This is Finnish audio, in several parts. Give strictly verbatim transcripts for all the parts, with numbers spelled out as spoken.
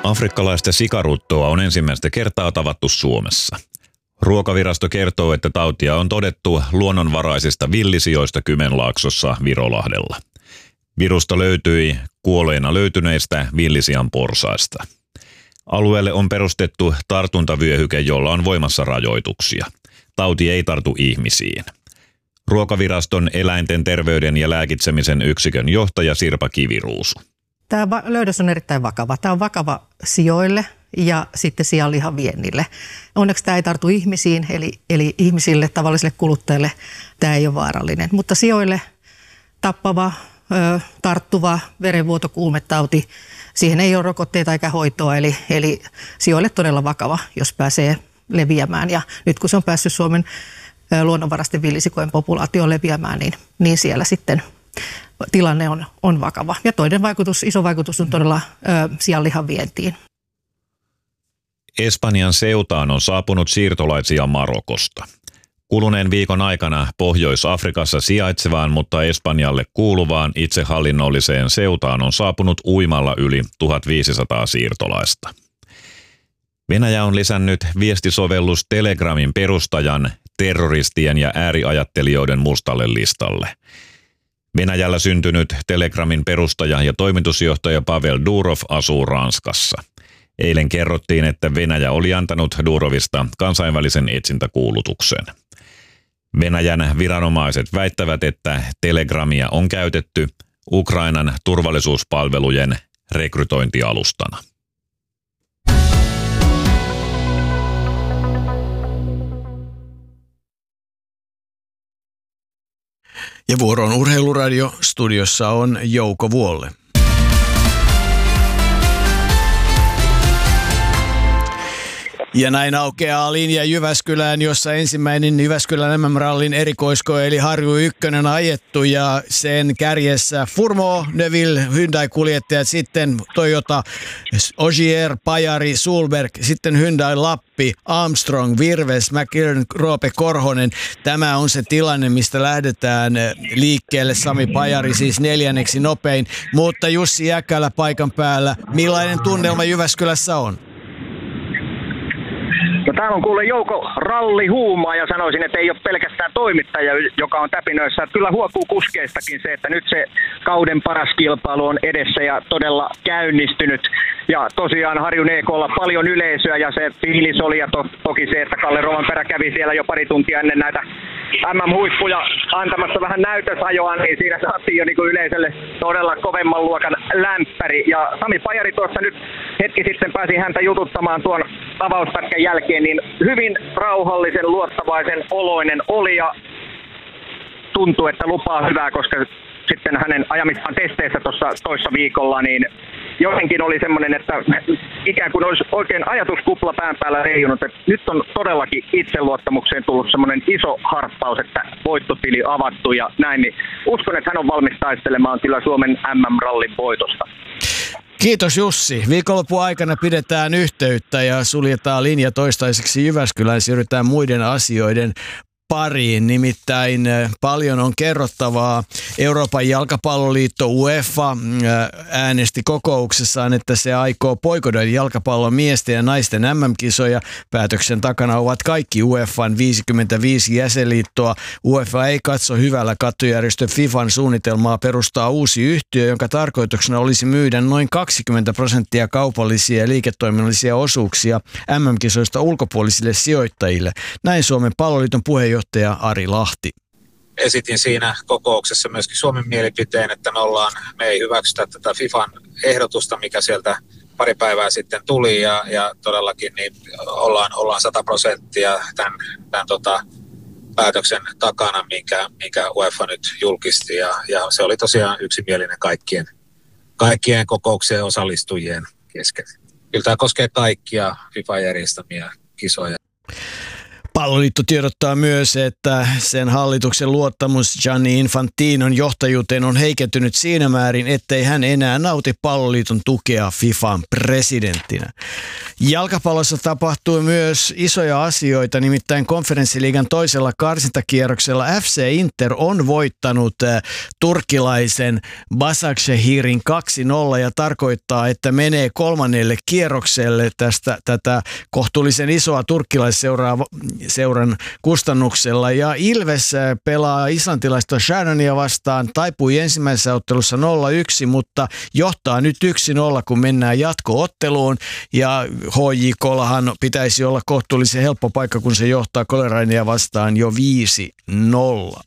Afrikkalaista sikaruttoa on ensimmäistä kertaa tavattu Suomessa. Ruokavirasto kertoo, että tautia on todettu luonnonvaraisista villisijoista Kymenlaaksossa Virolahdella. Virusta löytyi kuolleena löytyneistä villisian porsaista. Alueelle on perustettu tartuntavyöhyke, jolla on voimassa rajoituksia. Tauti ei tartu ihmisiin. Ruokaviraston eläinten terveyden ja lääkitsemisen yksikön johtaja Sirpa Kiviruusu. Tämä löydös on erittäin vakava. Tämä on vakava sijoille ja sitten sianlihan viennille. Onneksi tämä ei tartu ihmisiin, eli, eli ihmisille, tavallisille kuluttajille tämä ei ole vaarallinen. Mutta sijoille tappava, ö, tarttuva verenvuotokuumetauti, siihen ei ole rokotteita eikä hoitoa, eli, eli sijoille todella vakava, jos pääsee leviämään. Ja nyt kun se on päässyt Suomen ö, luonnonvaraisten villisikojen populaatioon leviämään, niin, niin siellä sitten tilanne on, on vakava. Ja toinen vaikutus, iso vaikutus on todella ö, sianlihan vientiin. Espanjan Ceutaan on saapunut siirtolaisia Marokosta. Kuluneen viikon aikana Pohjois-Afrikassa sijaitsevaan, mutta Espanjalle kuuluvaan itsehallinnolliseen Ceutaan on saapunut uimalla yli tuhatviisisataa siirtolaista. Venäjä on lisännyt viestisovellus Telegramin perustajan terroristien ja ääriajattelijoiden mustalle listalle. Venäjällä syntynyt Telegramin perustaja ja toimitusjohtaja Pavel Durov asuu Ranskassa. Eilen kerrottiin, että Venäjä oli antanut Durovista kansainvälisen etsintäkuulutuksen. Venäjän viranomaiset väittävät, että Telegramia on käytetty Ukrainan turvallisuuspalvelujen rekrytointialustana. Ja vuoroon Urheiluradio. Studiossa on Jouko Vuolle. Ja näin aukeaa linja Jyväskylään, jossa ensimmäinen Jyväskylän M M-rallin erikoiskoe eli Harju ykkönen ajettu ja sen kärjessä Furmo, Neville, Hyundai-kuljettajat, sitten Toyota, Ogier, Pajari, Sulberg, sitten Hyundai Lappi, Armstrong, Virves, McLaren, Roope Korhonen. Tämä on se tilanne, mistä lähdetään liikkeelle. Sami Pajari siis neljänneksi nopein, mutta Jussi Jäkälä paikan päällä. Millainen tunnelma Jyväskylässä on? No, täällä on kuule Jouko rallihuumaa ja sanoisin, että ei ole pelkästään toimittaja, joka on täpinöissä. Että kyllä huokuu kuskeistakin se, että nyt se kauden paras kilpailu on edessä ja todella käynnistynyt. Ja tosiaan Harjun E K:lla paljon yleisöä ja se fiilis oli ja to, toki se, että Kalle Rovanperä kävi siellä jo pari tuntia ennen näitä M M-huippuja antamassa vähän näytösajoa, niin siinä saatiin jo niin yleisölle todella kovemman luokan lämpäri. Ja Sami Pajari tuossa nyt hetki sitten pääsi häntä jututtamaan tuon avauspätkän jälkeen, niin hyvin rauhallisen, luottavaisen oloinen oli ja tuntuu, että lupaa hyvää, koska sitten hänen ajamistaan testeissä tuossa toissa viikolla, niin jotenkin oli semmoinen, että ikään kuin olisi oikein ajatuskupla pään päällä reijunut, että nyt on todellakin itseluottamukseen tullut semmoinen iso harppaus, että voittotili avattu ja näin, niin uskon, että hän on valmis taistelemaan kyllä Suomen M M-rallin voitosta. Kiitos Jussi. Viikonlopun aikana pidetään yhteyttä ja suljetaan linja toistaiseksi Jyväskylään. Siirrytään muiden asioiden pariin. Nimittäin paljon on kerrottavaa. Euroopan jalkapalloliitto UEFA äänesti kokouksessaan, että se aikoo boikotoida jalkapallon miesten ja naisten M M-kisoja. Päätöksen takana ovat kaikki UEFan viisikymmentäviisi jäsenliittoa. UEFA ei katso hyvällä kattojärjestö FIFAn suunnitelmaa perustaa uusi yhtiö, jonka tarkoituksena olisi myydä noin kaksikymmentä prosenttia kaupallisia ja liiketoiminnallisia osuuksia M M-kisoista ulkopuolisille sijoittajille. Näin Suomen palloliiton puheenjohtaja Ari Lahti. Esitin siinä kokouksessa myöskin Suomen mielipiteen, että me, ollaan, me ei hyväksytä tätä FIFAn ehdotusta, mikä sieltä pari päivää sitten tuli ja, ja todellakin niin ollaan, ollaan sata prosenttia tämän, tämän tota, päätöksen takana, minkä, minkä UEFA nyt julkisti ja, ja se oli tosiaan yksimielinen kaikkien, kaikkien kokouksien osallistujien kesken. Kyllä tämä koskee kaikkia FIFAn järjestämiä kisoja. Palloliitto tiedottaa myös, että sen hallituksen luottamus Gianni Infantinon johtajuuteen on heikentynyt siinä määrin, ettei hän enää nauti Palloliiton tukea FIFAn presidenttinä. Jalkapallossa tapahtui myös isoja asioita, nimittäin konferenssiliigan toisella karsintakierroksella F C Inter on voittanut turkkilaisen Başakşehir'in kaksi nolla ja tarkoittaa, että menee kolmannelle kierrokselle tästä tätä kohtuullisen isoa turkkilaisseuraa seuran kustannuksella. Ja Ilves pelaa islantilaista Shannonia vastaan, taipui ensimmäisessä ottelussa nolla yksi, mutta johtaa nyt yksi nolla, kun mennään jatko-otteluun. Ja H J K:llahan pitäisi olla kohtuullisen helppo paikka, kun se johtaa Colorainia vastaan jo viisi nolla.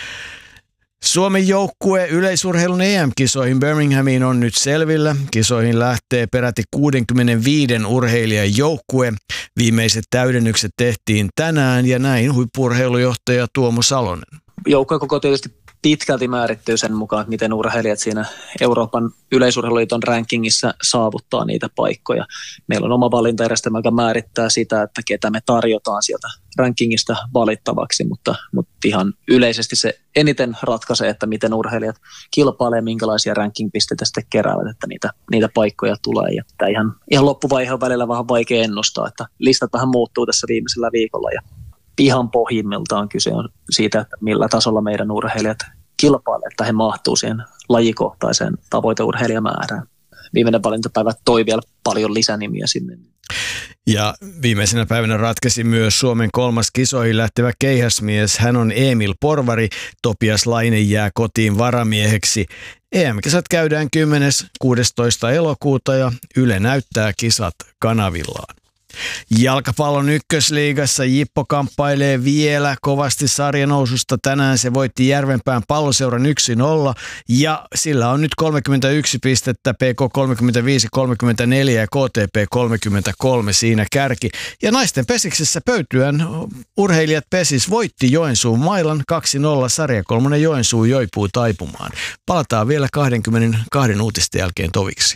Suomen joukkue yleisurheilun E M-kisoihin Birminghamiin on nyt selvillä. Kisoihin lähtee peräti kuusikymmentäviisi urheilijan joukkue. Viimeiset täydennykset tehtiin tänään ja näin huippu-urheilujohtaja Tuomo Salonen. Joukkojen koko tietysti pitkälti määrittyy sen mukaan, miten urheilijat siinä Euroopan yleisurheiluliiton rankingissa saavuttaa niitä paikkoja. Meillä on oma valintajärjestelmä, joka määrittää sitä, että ketä me tarjotaan sieltä rankingista valittavaksi, mutta, mutta ihan yleisesti se eniten ratkaisee, että miten urheilijat kilpailee, minkälaisia ranking-pisteitä sitten keräävät, että niitä, niitä paikkoja tulee. Ja tämä ihan, ihan loppuvaihe on välillä vähän vaikea ennustaa, että listat vähän muuttuu tässä viimeisellä viikolla ja ihan pohjimmiltaan kyse on siitä, että millä tasolla meidän urheilijat kilpailevat, että he mahtuu siihen lajikohtaiseen tavoiteurheilijamäärään. Viimeinen valintapäivä toi vielä paljon lisänimiä sinne. Ja viimeisenä päivänä ratkesi myös Suomen kolmas kisoihin lähtevä keihäsmies. Hän on Emil Porvari. Topias Laine jää kotiin varamieheksi. E M-kisat käydään kymmenes kuudestoista elokuuta ja Yle näyttää kisat kanavillaan. Jalkapallon ykkösliigassa Jippo kamppailee vielä kovasti sarjanoususta. Tänään se voitti Järvenpään Palloseuran yksi nolla ja sillä on nyt kolmekymmentäyksi pistettä, P K kolmekymmentäviisi kolmekymmentäneljä ja K T P kolmekymmentäkolme siinä kärki. Ja naisten pesiksessä Pöytyän urheilijat Pesis voitti Joensuun Mailan kaksi nolla, sarjakolmonen Joensuu joipuu taipumaan. Palataan vielä kaksikymmentäkaksi uutisten jälkeen toviksi.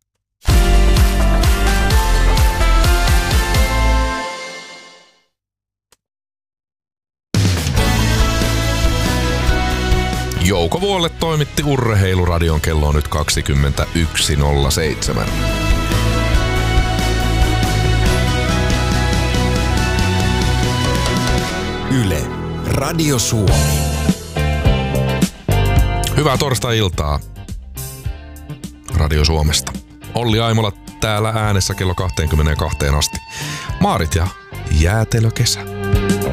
Jouko Vuolle toimitti Urheiluradion, kello on nyt kaksikymmentäyksi nolla seitsemän. Yle, Radio Suomi. Hyvää torstai-iltaa Radio Suomesta. Olli Aimola täällä äänessä kello kaksikymmentäkaksi asti. Maarit ja jäätelökesä.